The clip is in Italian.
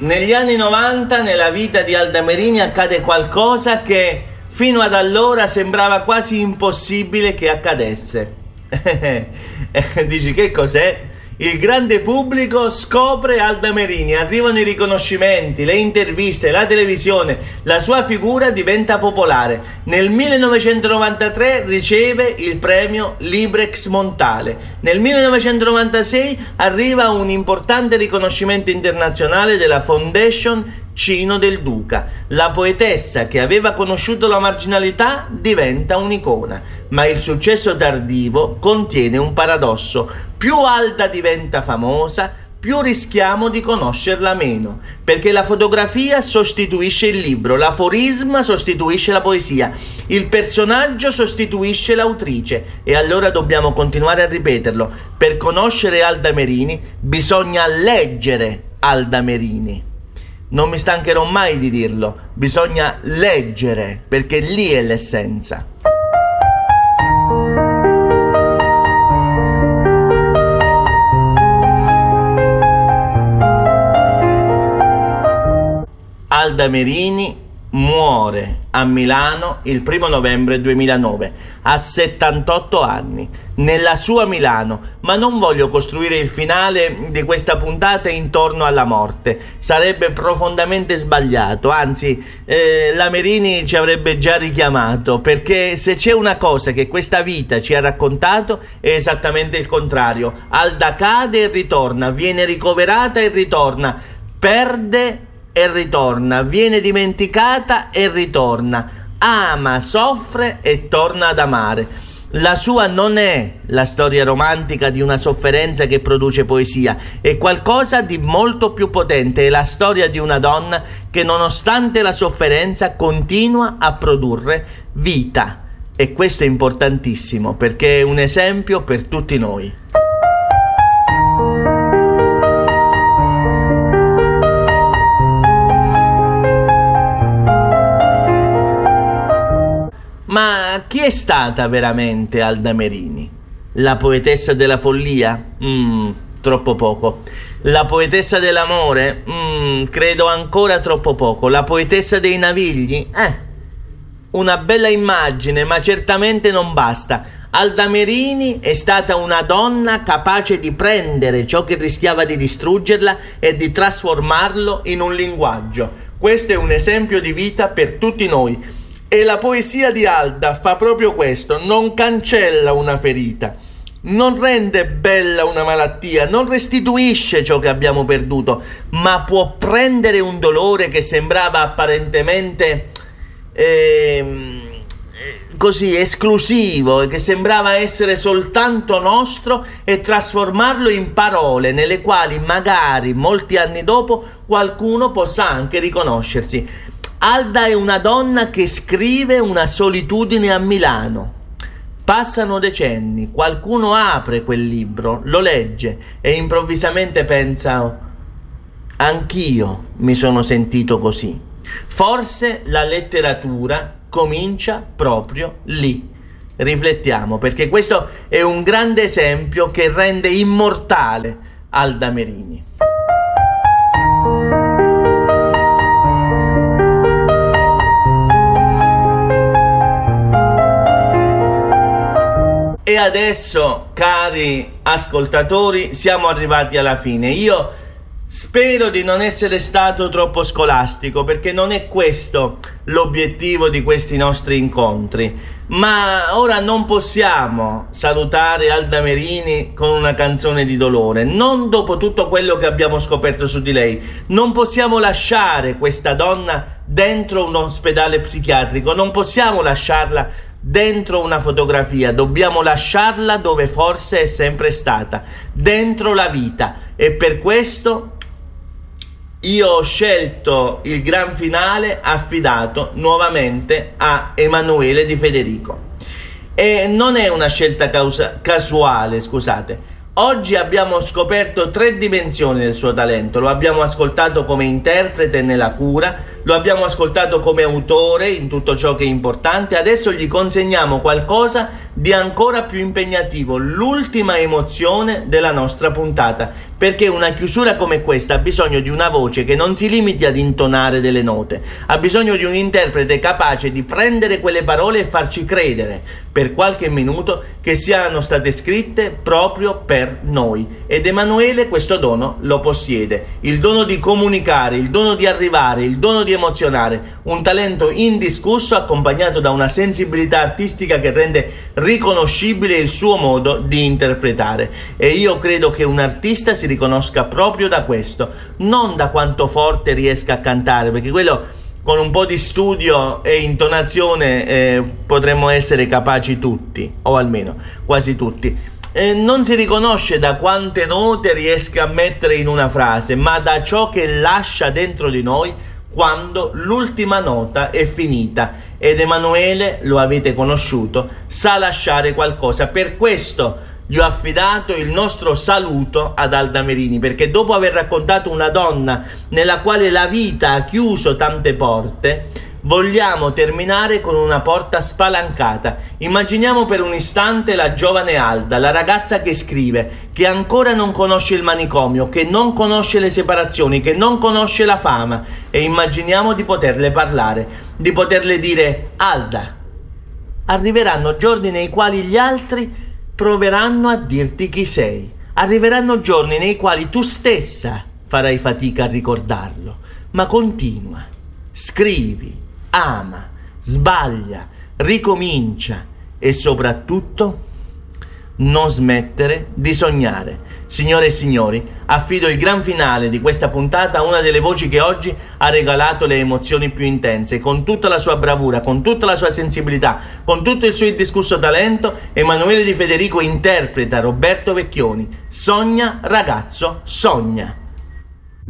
Negli anni 90 nella vita di Alda Merini accade qualcosa che fino ad allora sembrava quasi impossibile che accadesse. Dici che cos'è? Il grande pubblico scopre Alda Merini, arrivano i riconoscimenti, le interviste, la televisione, la sua figura diventa popolare. Nel 1993 riceve il premio Librex Montale. Nel 1996 arriva un importante riconoscimento internazionale della Foundation Cino del Duca. La poetessa che aveva conosciuto la marginalità diventa un'icona, ma il successo tardivo contiene un paradosso. Più Alda diventa famosa, più rischiamo di conoscerla meno, perché la fotografia sostituisce il libro, l'aforisma sostituisce la poesia, il personaggio sostituisce l'autrice, e allora dobbiamo continuare a ripeterlo: per conoscere Alda Merini bisogna leggere Alda Merini. Non mi stancherò mai di dirlo, bisogna leggere, perché lì è l'essenza. Alda Merini muore a Milano il 1 novembre 2009 a 78 anni, nella sua Milano, ma non voglio costruire il finale di questa puntata intorno alla morte, sarebbe profondamente sbagliato, anzi la Merini ci avrebbe già richiamato, perché se c'è una cosa che questa vita ci ha raccontato è esattamente il contrario. Alda cade e ritorna, viene ricoverata e ritorna, perde e ritorna, viene dimenticata e ritorna, ama, soffre e torna ad amare. La sua non è la storia romantica di una sofferenza che produce poesia, è qualcosa di molto più potente, è la storia di una donna che nonostante la sofferenza continua a produrre vita, e questo è importantissimo perché è un esempio per tutti noi. Ma chi è stata veramente Alda Merini? La poetessa della follia? Troppo poco. La poetessa dell'amore? Credo ancora troppo poco. La poetessa dei navigli? Una bella immagine, ma certamente non basta. Alda Merini è stata una donna capace di prendere ciò che rischiava di distruggerla e di trasformarlo in un linguaggio. Questo è un esempio di vita per tutti noi. E la poesia di Alda fa proprio questo: non cancella una ferita, non rende bella una malattia, non restituisce ciò che abbiamo perduto, ma può prendere un dolore che sembrava apparentemente così esclusivo, che sembrava essere soltanto nostro, e trasformarlo in parole nelle quali magari molti anni dopo qualcuno possa anche riconoscersi. Alda è una donna che scrive una solitudine a Milano. Passano decenni, qualcuno apre quel libro, lo legge e improvvisamente pensa: anch'io mi sono sentito così. Forse la letteratura comincia proprio lì. Riflettiamo, perché questo è un grande esempio che rende immortale Alda Merini. E adesso, cari ascoltatori, siamo arrivati alla fine. Io spero di non essere stato troppo scolastico, perché non è questo l'obiettivo di questi nostri incontri. Ma ora non possiamo salutare Alda Merini con una canzone di dolore, non dopo tutto quello che abbiamo scoperto su di lei. Non possiamo lasciare questa donna dentro un ospedale psichiatrico, non possiamo lasciarla dentro una fotografia, dobbiamo lasciarla dove forse è sempre stata, dentro la vita. E per questo io ho scelto il gran finale affidato nuovamente a Emanuele Di Federico, e non è una scelta casuale, scusate. Oggi abbiamo scoperto 3 dimensioni del suo talento. Lo abbiamo ascoltato come interprete nella cura, lo abbiamo ascoltato come autore in tutto ciò che è importante. Adesso gli consegniamo qualcosa di ancora più impegnativo, l'ultima emozione della nostra puntata, perché una chiusura come questa ha bisogno di una voce che non si limiti ad intonare delle note, ha bisogno di un interprete capace di prendere quelle parole e farci credere per qualche minuto che siano state scritte proprio per noi. Ed Emanuele questo dono lo possiede, il dono di comunicare, il dono di arrivare, il dono di emozionare, un talento indiscusso accompagnato da una sensibilità artistica che rende riconoscibile il suo modo di interpretare. E io credo che un artista si riconosca proprio da questo, non da quanto forte riesca a cantare, perché quello con un po' di studio e intonazione potremmo essere capaci tutti, o almeno quasi tutti. Non si riconosce da quante note riesca a mettere in una frase, ma da ciò che lascia dentro di noi quando l'ultima nota è finita. Ed Emanuele, lo avete conosciuto, sa lasciare qualcosa. Per questo gli ho affidato il nostro saluto ad Alda Merini, perché dopo aver raccontato una donna nella quale la vita ha chiuso tante porte, vogliamo terminare con una porta spalancata. Immaginiamo per un istante la giovane Alda, la ragazza che scrive, che ancora non conosce il manicomio, che non conosce le separazioni, che non conosce la fama, e immaginiamo di poterle parlare, di poterle dire: Alda, arriveranno giorni nei quali gli altri proveranno a dirti chi sei, arriveranno giorni nei quali tu stessa farai fatica a ricordarlo, ma continua, scrivi, ama, sbaglia, ricomincia e soprattutto non smettere di sognare. Signore e signori, affido il gran finale di questa puntata a una delle voci che oggi ha regalato le emozioni più intense. Con tutta la sua bravura, con tutta la sua sensibilità, con tutto il suo indiscusso talento, Emanuele Di Federico interpreta Roberto Vecchioni. Sogna, ragazzo, sogna.